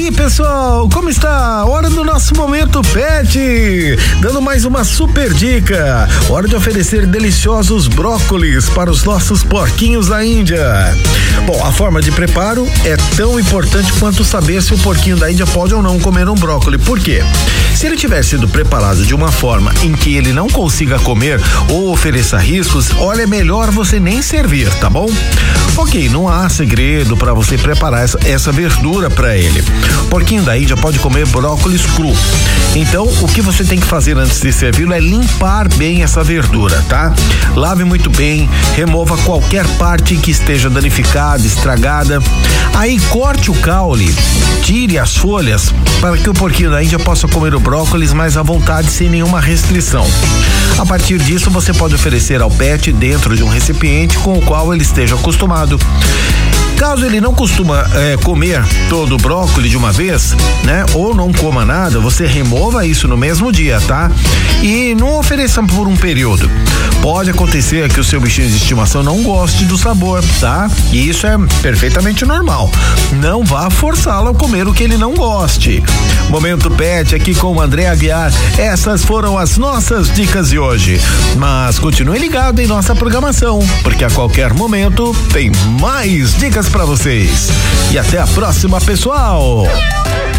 aí, pessoal, como está? Hora do nosso Momento Pet, dando mais uma super dica. Hora de oferecer deliciosos brócolis para os nossos porquinhos da Índia. Bom, a forma de preparo é tão importante quanto saber se o porquinho da Índia pode ou não comer um brócolis. Por quê? Se ele tiver sido preparado de uma forma em que ele não consiga comer ou ofereça riscos, olha, é melhor você nem servir, tá bom? Ok, não há segredo para você preparar essa verdura para ele. O porquinho da Índia pode comer brócolis cru. Então, o que você tem que fazer antes de servi-lo é limpar bem essa verdura, tá? Lave muito bem, remova qualquer parte que esteja danificada, estragada. Aí corte o caule, tire as folhas para que o porquinho da Índia possa comer o brócolis mais à vontade, sem nenhuma restrição. A partir disso, você pode oferecer ao pet dentro de um recipiente com o qual ele esteja acostumado. Caso ele não costuma comer todo o brócolis de uma vez, né? Ou não coma nada, você remova isso no mesmo dia, tá? E não ofereça por um período. Pode acontecer que o seu bichinho de estimação não goste do sabor, tá? E isso é perfeitamente normal. Não vá forçá-lo a comer o que ele não goste. Momento Pet aqui com o André Aguiar. Essas foram as nossas dicas de hoje. Mas continue ligado em nossa programação, porque a qualquer momento tem mais dicas para vocês. E até a próxima, pessoal!